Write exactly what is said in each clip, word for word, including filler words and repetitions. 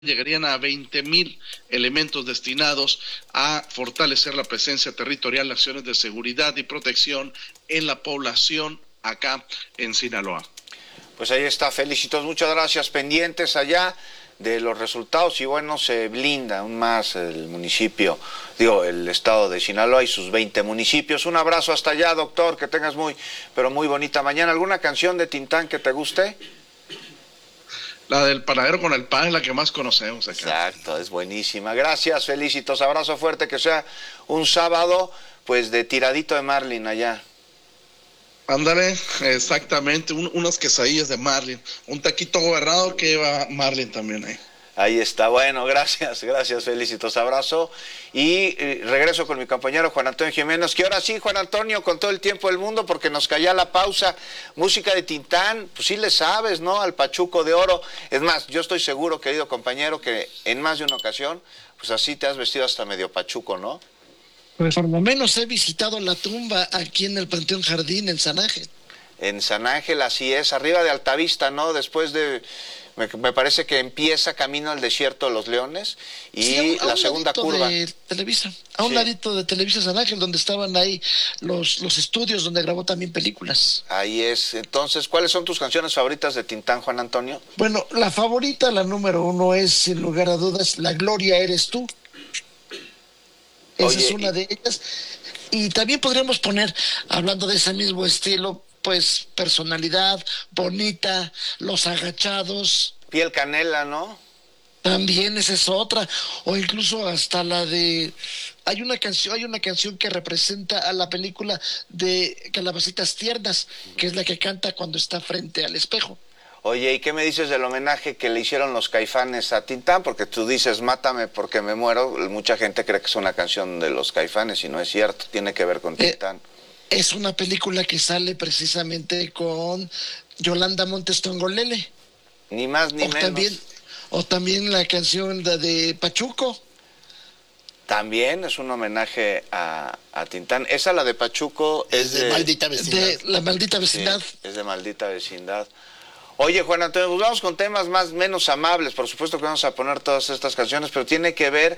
llegarían a veinte mil elementos destinados a fortalecer la presencia territorial, acciones de seguridad y protección en la población acá en Sinaloa. Pues ahí está, Felicitos, muchas gracias, pendientes allá de los resultados y bueno, se blinda aún más el municipio, digo, el estado de Sinaloa y sus veinte municipios. Un abrazo hasta allá, doctor, que tengas muy, pero muy bonita mañana. ¿Alguna canción de Tintán que te guste? La del panadero con el pan es la que más conocemos acá. Exacto, es buenísima. Gracias, Felicitos, abrazo fuerte, que sea un sábado, pues, de tiradito de Marlin allá. Ándale, exactamente, un, unas quesadillas de Marlin, un taquito gobernador que lleva Marlin también ahí. Ahí está, bueno, gracias, gracias, Felicitos, abrazo. Y eh, regreso con mi compañero Juan Antonio Jiménez, que ahora sí, Juan Antonio, con todo el tiempo del mundo, porque nos calla la pausa, música de Tintán, pues sí le sabes, ¿no? Al Pachuco de Oro. Es más, yo estoy seguro, querido compañero, que en más de una ocasión, pues así te has vestido hasta medio pachuco, ¿no? Pues por lo menos he visitado la tumba aquí en el Panteón Jardín, en San Ángel. En San Ángel, así es, arriba de Altavista, ¿no? Después de... Me, me parece que empieza camino al desierto de los Leones y sí, a un, a la un segunda curva. De Televisa, a un sí. ladito de Televisa San Ángel, donde estaban ahí los, los estudios donde grabó también películas. Ahí es. Entonces, ¿cuáles son tus canciones favoritas de Tintán, Juan Antonio? Bueno, la favorita, la número uno es, sin lugar a dudas, La Gloria Eres Tú. Esa Oye, es una y... de ellas. Y también podríamos poner, hablando de ese mismo estilo, pues personalidad, bonita, Los Agachados. Piel Canela, ¿no? También esa es otra, o incluso hasta la de, hay una canción, hay una canción que representa a la película de Calabacitas Tiernas, que es la que canta cuando está frente al espejo. Oye, ¿y qué me dices del homenaje que le hicieron los Caifanes a Tintán? Porque tú dices, mátame porque me muero, mucha gente cree que es una canción de los Caifanes y no es cierto, tiene que ver con Tintán. Eh, es una película que sale precisamente con Yolanda Montes Tongolele. Ni más ni o menos. También, o también la canción de, de Pachuco. También es un homenaje a, a Tintán. Esa, la de Pachuco, es, es de, de Maldita Vecindad. De La Maldita Vecindad. Sí, es de Maldita Vecindad. Oye, Juan Antonio, pues vamos con temas más menos amables. Por supuesto que vamos a poner todas estas canciones, pero tiene que ver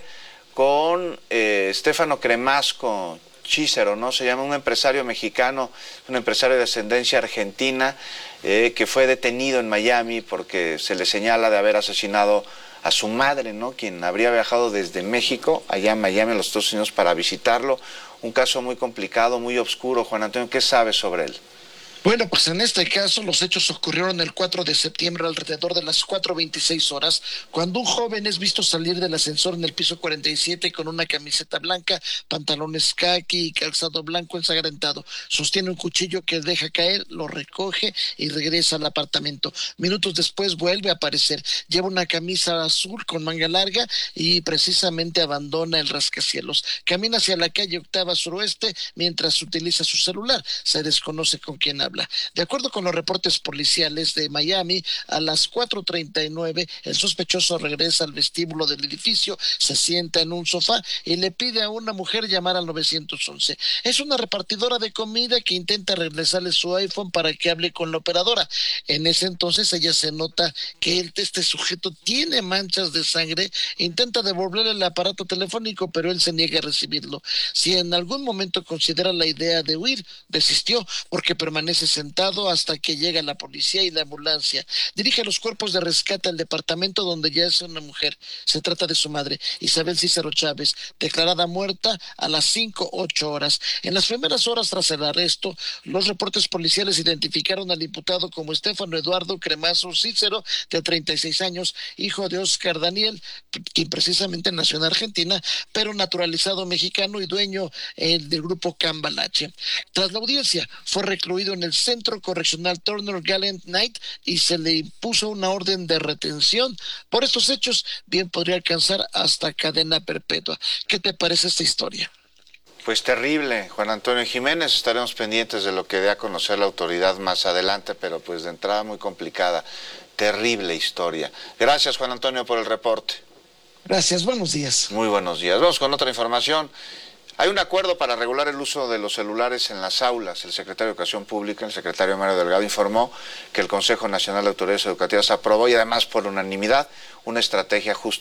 con eh, Stefano Cremasco Cícero, ¿no? Se llama, un empresario mexicano, un empresario de ascendencia argentina, eh, que fue detenido en Miami porque se le señala de haber asesinado a su madre, ¿no? Quien habría viajado desde México allá a Miami, a los Estados Unidos, para visitarlo. Un caso muy complicado, muy oscuro. Juan Antonio, ¿qué sabes sobre él? Bueno, pues en este caso los hechos ocurrieron el cuatro de septiembre alrededor de las cuatro veintiséis horas, cuando un joven es visto salir del ascensor en el piso cuarenta y siete con una camiseta blanca, pantalones caqui y calzado blanco ensangrentado. Sostiene un cuchillo que deja caer, lo recoge y regresa al apartamento. Minutos después vuelve a aparecer. Lleva una camisa azul con manga larga y precisamente abandona el rascacielos. Camina hacia la calle Octava Suroeste mientras utiliza su celular. Se desconoce con quién habla. De acuerdo con los reportes policiales de Miami, a las cuatro treinta y nueve el sospechoso regresa al vestíbulo del edificio, se sienta en un sofá y le pide a una mujer llamar al nueve once. Es una repartidora de comida que intenta regresarle su iPhone para que hable con la operadora. En ese entonces ella se nota que él, este sujeto tiene manchas de sangre, intenta devolverle el aparato telefónico, pero él se niega a recibirlo. Si en algún momento considera la idea de huir, desistió porque permanece sentado hasta que llega la policía y la ambulancia. Dirige los cuerpos de rescate al departamento donde ya es una mujer. Se trata de su madre, Isabel Cícero Chávez, declarada muerta a las cinco ocho horas. En las primeras horas tras el arresto, los reportes policiales identificaron al imputado como Stefano Eduardo Cremasco Cícero, de treinta y seis años, hijo de Oscar Daniel, quien precisamente nació en Argentina, pero naturalizado mexicano y dueño eh, del grupo Cambalache. Tras la audiencia, fue recluido en el Centro Correccional Turner Gallant Knight y se le impuso una orden de retención. Por estos hechos, bien podría alcanzar hasta cadena perpetua. ¿Qué te parece esta historia? Pues terrible, Juan Antonio Jiménez. Estaremos pendientes de lo que dé a conocer la autoridad más adelante, pero pues de entrada muy complicada. Terrible historia. Gracias, Juan Antonio, por el reporte. Gracias, buenos días. Muy buenos días. Vamos con otra información. Hay un acuerdo para regular el uso de los celulares en las aulas. El secretario de Educación Pública, el secretario Mario Delgado, informó que el Consejo Nacional de Autoridades Educativas aprobó, y además por unanimidad, una estrategia justo